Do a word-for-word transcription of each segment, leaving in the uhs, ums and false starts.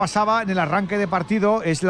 Pasaba en el arranque de partido es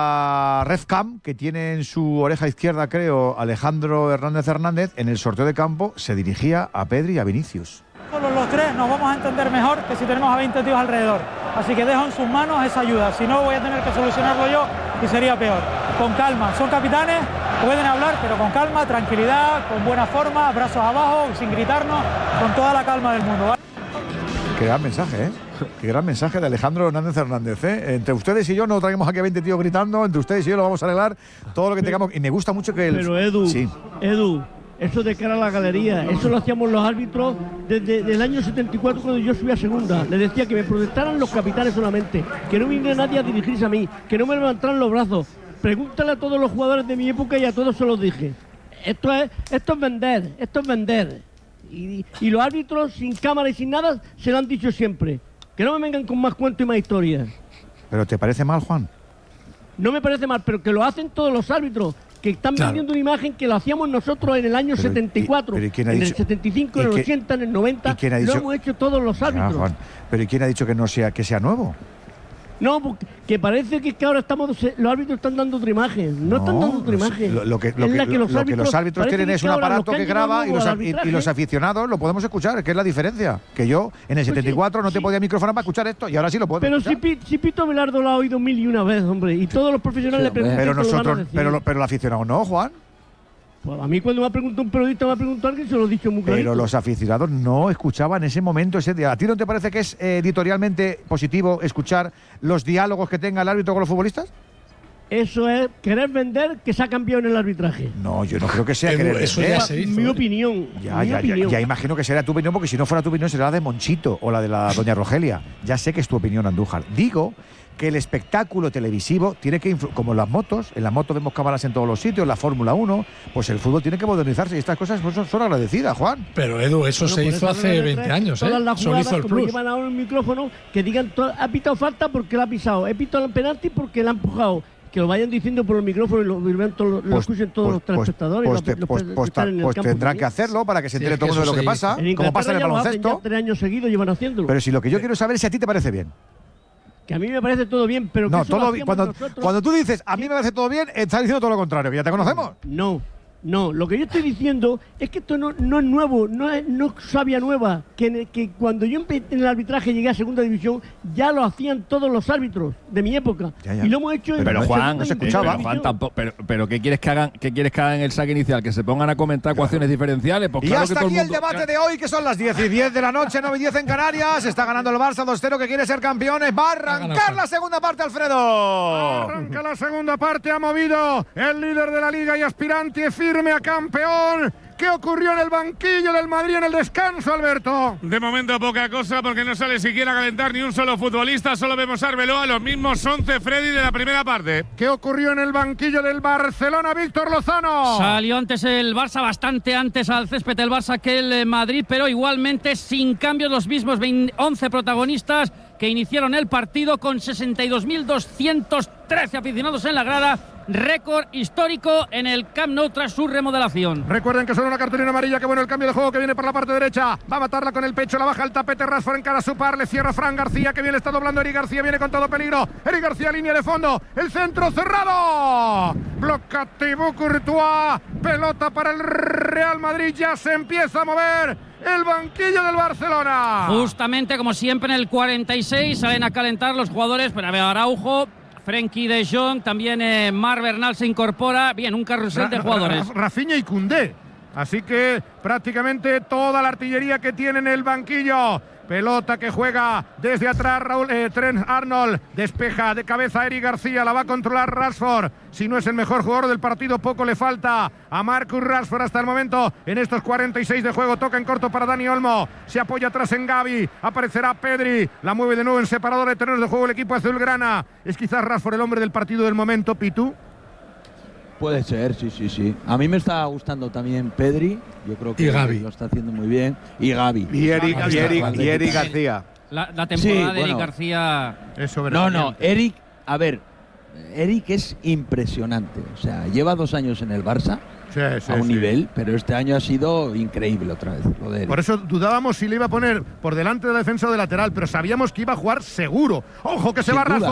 la RedCam que tiene en su oreja izquierda, creo, Alejandro Hernández Hernández. En el sorteo de campo se dirigía a Pedri y a Vinicius. Solo los tres nos vamos a entender mejor que si tenemos a veinte tíos alrededor. Así que dejo en sus manos esa ayuda. Si no, voy a tener que solucionarlo yo y sería peor. Con calma. Son capitanes, pueden hablar, pero con calma, tranquilidad, con buena forma, brazos abajo, sin gritarnos, con toda la calma del mundo, ¿vale? Qué gran mensaje, ¿eh? Qué gran mensaje de Alejandro Hernández Hernández, ¿eh? Entre ustedes y yo no traemos aquí a veinte tíos gritando, entre ustedes y yo lo vamos a arreglar todo lo que tengamos. Y me gusta mucho que el… Pero Edu, sí. Edu, eso de cara a la galería, eso lo hacíamos los árbitros desde el año setenta y cuatro cuando yo subí a segunda. Les decía que me protestaran los capitanes solamente, que no viniera nadie a dirigirse a mí, que no me levantaran los brazos. Pregúntale a todos los jugadores de mi época y a todos se los dije. Esto es, esto es vender, esto es vender. Y, y los árbitros sin cámara y sin nada se lo han dicho siempre. Que no me vengan con más cuentos y más historias. ¿Pero te parece mal, Juan? No me parece mal, pero que lo hacen todos los árbitros, que están claro. vendiendo una imagen que lo hacíamos nosotros en el año pero, setenta y cuatro, y, pero ¿y en dicho? el setenta y cinco, en el ochenta, en el noventa, lo dicho? hemos hecho todos los árbitros. Ah, Juan. Pero ¿y quién ha dicho que no sea, que sea nuevo? No, porque que parece que, que ahora estamos los árbitros están dando otra imagen. No, no están dando otra imagen. Lo, lo, que, lo, que, que, los lo que los árbitros tienen es un aparato que, que graba y los, y, y los aficionados lo podemos escuchar, que es la diferencia. Que yo en el setenta y cuatro pues sí, no te sí. podía microfonar para escuchar esto y ahora sí lo puedo Pero escuchar. si, si Pito Velardo lo ha oído mil y una vez, hombre, y todos los profesionales sí, le preguntan. Pero nosotros, pero, pero el aficionado no, Juan. Pues a mí cuando me ha preguntado un periodista, me ha preguntado alguien, se lo he dicho muy claro. Pero los aficionados no escuchaban en ese momento, ese día. ¿A ti no te parece que es eh, editorialmente positivo escuchar los diálogos que tenga el árbitro con los futbolistas? Eso es querer vender que se ha cambiado en el arbitraje. No, yo no creo que sea Edu, querer eso vender. Ya se hizo, mi ¿eh? opinión. Ya, mi ya, opinión. ya, ya imagino que será tu opinión, porque si no fuera tu opinión será la de Monchito o la de la doña Rogelia. Ya sé que es tu opinión, Andújar. Digo que el espectáculo televisivo tiene que influir, como las motos, en las motos vemos cámaras en todos los sitios, la Fórmula uno, pues el fútbol tiene que modernizarse y estas cosas pues, son, son agradecidas, Juan. Pero Edu, eso bueno, se hizo hace veinte años, ¿eh? Todas las Solo jugadas, hizo el como plus. llevan ahora el micrófono, que digan, ha pitado falta porque la ha pisado, he pitado el penalti porque la ha empujado. Que lo vayan diciendo por el micrófono y lo, lo, lo pues, escuchen todos pues, los telespectadores. Pues, pues, los, pues, los, pues, pues tendrán también. que hacerlo para que se entere sí, todo el mundo de lo que pasa, como pasa en el baloncesto. Ya tres años seguidos llevan haciéndolo. Pero si lo que yo quiero saber es si a ti te parece bien. Que a mí me parece todo bien, pero que no, eso todo lo bien. Cuando, nosotros, cuando tú dices a mí me parece todo bien, estás diciendo todo lo contrario, que ya te conocemos. No. No, lo que yo estoy diciendo es que esto no, no es nuevo, no es, no es sabia nueva, que, que cuando yo en el arbitraje llegué a segunda división ya lo hacían todos los árbitros de mi época ya, ya. y lo hemos hecho pero, en pero Juan, no se escuchaba. Pero, Juan tampoco, pero, pero ¿qué quieres que hagan? ¿Qué quieres que hagan en el saque inicial? Que se pongan a comentar claro. ecuaciones diferenciales. Pues y claro hasta que todo aquí el, mundo, mundo, el debate de hoy, que son las diez y diez de la noche, nueve y diez en Canarias. Está ganando el Barça dos cero, que quiere ser campeones. Va a arrancar la segunda parte, Alfredo. Arranca la segunda parte, ha movido el líder de la liga y aspirante firme a campeón. ¿Qué ocurrió en el banquillo del Madrid en el descanso, Alberto? De momento poca cosa, porque no sale siquiera a calentar ni un solo futbolista. Solo vemos a Arbeloa, los mismos once Freddy de la primera parte. ¿Qué ocurrió en el banquillo del Barcelona, Víctor Lozano? Salió antes el Barça, bastante antes al césped el Barça que el Madrid, pero igualmente sin cambios, los mismos once protagonistas que iniciaron el partido con sesenta y dos mil doscientos trece aficionados en la grada. Récord histórico en el Camp Nou tras su remodelación. Recuerden que son una cartulina amarilla. Que bueno el cambio de juego que viene por la parte derecha. Va a matarla con el pecho, la baja el tapete. Rashford en cara a su par, le cierra Fran García. Que bien le está doblando Eric García, viene con todo peligro. Eric García, línea de fondo. El centro cerrado. Bloca Thibaut Courtois. Pelota para el Real Madrid. Ya se empieza a mover el banquillo del Barcelona. Justamente como siempre en el cuarenta y seis salen a calentar los jugadores. Pero a ver, Araujo, Frenkie de Jong, también eh, Mar Bernal se incorpora. Bien, un carrusel de jugadores. Rafinha y Koundé. Así que prácticamente toda la artillería que tiene en el banquillo. Pelota que juega desde atrás Raúl, eh, Trent Arnold. Despeja de cabeza Eric García. La va a controlar Rashford. Si no es el mejor jugador del partido, poco le falta a Marcus Rashford hasta el momento. En estos cuarenta y seis de juego, toca en corto para Dani Olmo. Se apoya atrás en Gavi. Aparecerá Pedri. La mueve de nuevo en separador de terrenos de juego el equipo azulgrana. Es quizás Rashford el hombre del partido del momento, Pitu. Puede ser, sí, sí, sí. A mí me está gustando también Pedri. Yo creo que y Gavi. lo está haciendo muy bien. Y Gavi. Y Eric, y Eric, y Eric García. La, la temporada sí, de Eric bueno, García. Es no, no, Eric, a ver, Eric es impresionante. O sea, lleva dos años en el Barça. Sí, sí, a un sí. nivel, pero este año ha sido increíble otra vez. Lo de Eric. Por eso dudábamos si le iba a poner por delante de la defensa o de lateral, pero sabíamos que iba a jugar seguro. ¡Ojo que se Sin va duda. Rashford!